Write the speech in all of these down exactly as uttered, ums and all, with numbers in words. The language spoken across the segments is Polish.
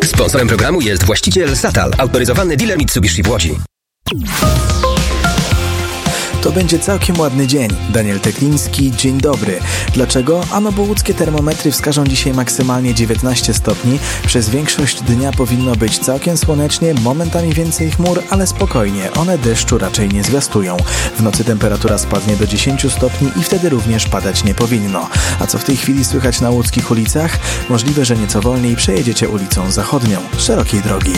Sponsorem programu jest właściciel Satal, autoryzowany dealer Mitsubishi w Łodzi. To będzie całkiem ładny dzień. Daniel Tekliński, dzień dobry. Dlaczego? Ano bo łódzkie termometry wskażą dzisiaj maksymalnie dziewiętnaście stopni. Przez większość dnia powinno być całkiem słonecznie, momentami więcej chmur, ale spokojnie, one deszczu raczej nie zwiastują. W nocy temperatura spadnie do dziesięć stopni i wtedy również padać nie powinno. A co w tej chwili słychać na łódzkich ulicach? Możliwe, że nieco wolniej przejedziecie ulicą Zachodnią, szerokiej drogi.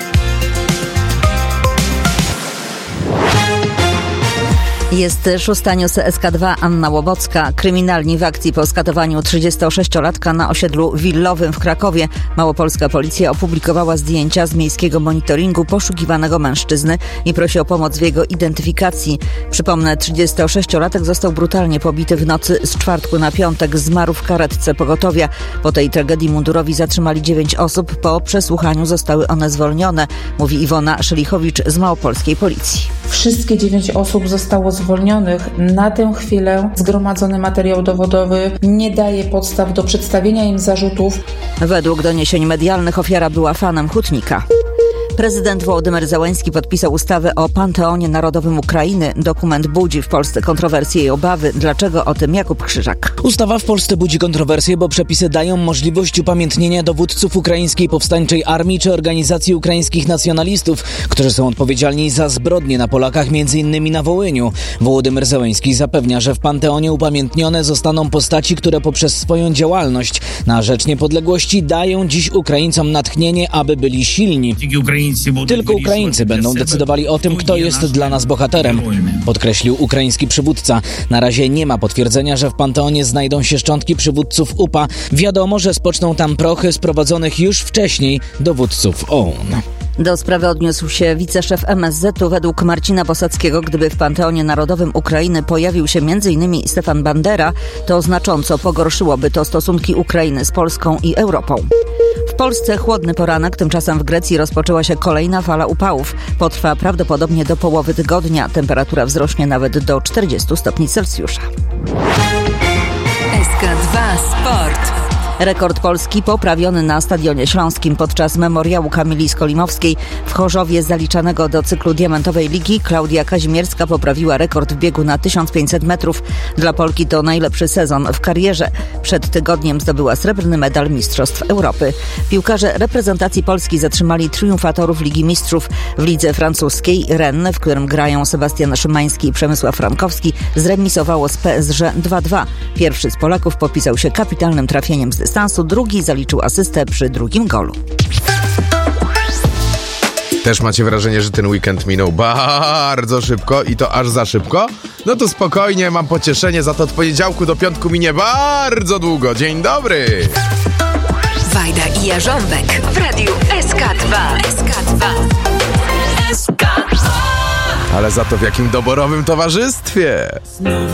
Jest szósta news S K dwa, Anna Łobocka. Kryminalni w akcji po skatowaniu trzydziestosześciolatka na osiedlu willowym w Krakowie. Małopolska policja opublikowała zdjęcia z miejskiego monitoringu poszukiwanego mężczyzny i prosi o pomoc w jego identyfikacji. Przypomnę, trzydziestosześciolatek został brutalnie pobity w nocy z czwartku na piątek. Zmarł w karetce pogotowia. Po tej tragedii mundurowi zatrzymali dziewięć osób. Po przesłuchaniu zostały one zwolnione, mówi Iwona Szelichowicz z małopolskiej policji. Wszystkie dziewięć osób zostało zwolnionych. Na tę chwilę zgromadzony materiał dowodowy nie daje podstaw do przedstawienia im zarzutów. Według doniesień medialnych ofiara była fanem hutnika. Prezydent Wołodymyr Zełenski podpisał ustawę o Panteonie Narodowym Ukrainy. Dokument budzi w Polsce kontrowersje i obawy. Dlaczego? O tym Jakub Krzyżak. Ustawa w Polsce budzi kontrowersje, bo przepisy dają możliwość upamiętnienia dowódców ukraińskiej powstańczej armii czy organizacji ukraińskich nacjonalistów, którzy są odpowiedzialni za zbrodnie na Polakach, między innymi na Wołyniu. Wołodymyr Zełenski zapewnia, że w Panteonie upamiętnione zostaną postaci, które poprzez swoją działalność na rzecz niepodległości dają dziś Ukraińcom natchnienie, aby byli silni. Tylko Ukraińcy będą decydowali o tym, kto jest dla nas bohaterem, podkreślił ukraiński przywódca. Na razie nie ma potwierdzenia, że w Panteonie znajdą się szczątki przywódców U P A. Wiadomo, że spoczną tam prochy sprowadzonych już wcześniej dowódców O U N. Do sprawy odniósł się wiceszef M S Z u. Według Marcina Bosackiego, gdyby w Panteonie Narodowym Ukrainy pojawił się między innymi Stefan Bandera, to znacząco pogorszyłoby to stosunki Ukrainy z Polską i Europą. W Polsce chłodny poranek, tymczasem w Grecji rozpoczęła się kolejna fala upałów. Potrwa prawdopodobnie do połowy tygodnia. Temperatura wzrośnie nawet do czterdziestu stopni Celsjusza. S K dwa Sport. Rekord Polski poprawiony na Stadionie Śląskim podczas memoriału Kamili Skolimowskiej w Chorzowie zaliczanego do cyklu Diamentowej Ligi. Klaudia Kazimierska poprawiła rekord w biegu na tysiąc pięćset metrów. Dla Polki to najlepszy sezon w karierze. Przed tygodniem zdobyła srebrny medal Mistrzostw Europy. Piłkarze reprezentacji Polski zatrzymali triumfatorów Ligi Mistrzów. W lidze francuskiej Rennes, w którym grają Sebastian Szymański i Przemysław Frankowski, zremisowało z P S G dwa dwa. Pierwszy z Polaków popisał się kapitalnym trafieniem z dystansu, drugi zaliczył asystę przy drugim golu. Też macie wrażenie, że ten weekend minął bardzo szybko i to aż za szybko? No to spokojnie, mam pocieszenie, za to od poniedziałku do piątku minie bardzo długo. Dzień dobry! Wajda i Jarząbek w radiu S K dwa. S K dwa. S K dwa. Ale za to w jakim doborowym towarzystwie!